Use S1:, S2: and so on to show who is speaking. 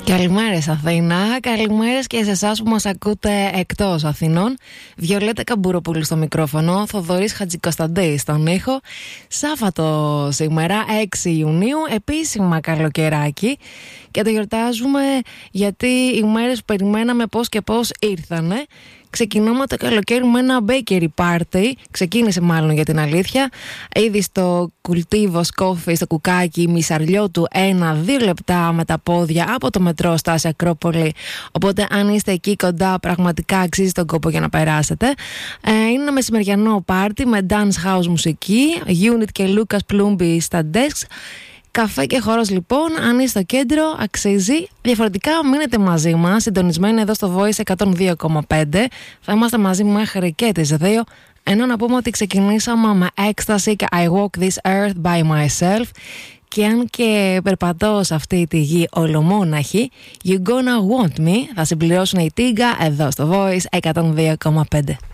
S1: Καλημέρες Αθήνα, καλημέρες και σε εσάς που μας ακούτε εκτός Αθηνών. Βιολέτα Καμπούροπουλου στο μικρόφωνο, Θοδωρής Χατζικοσταντή στον ήχο. Σάββατο σήμερα, 6 Ιουνίου, επίσημα καλοκαιράκι. Και το γιορτάζουμε γιατί οι μέρες που περιμέναμε πώς και πώς ήρθανε. Ξεκινάμε το καλοκαίρι με ένα bakery party. Ξεκίνησε μάλλον για την αλήθεια. Ήδη στο Κουλτίβος Coffee, στο κουκάκι Μισαριό του 1-2 λεπτά με τα πόδια από το μετρό Στάση Ακρόπολη. Οπότε αν είστε εκεί κοντά πραγματικά αξίζει τον κόπο για να περάσετε. Είναι ένα μεσημεριανό πάρτι με dance house μουσική, Unit και Λούκας Πλούμπι στα desks. Καφέ και χώρος λοιπόν, αν είστε στο κέντρο, αξίζει. Διαφορετικά μείνετε μαζί μας, συντονισμένοι εδώ στο Voice 102,5. Θα είμαστε μαζί μέχρι και τις 2. Ενώ να πούμε ότι ξεκινήσαμε με Ecstasy και I Walk This Earth by Myself. Και αν και περπατώ σε αυτή τη γη ολομόναχη, You Gonna Want Me θα συμπληρώσουν η Τίγκα εδώ στο Voice 102,5.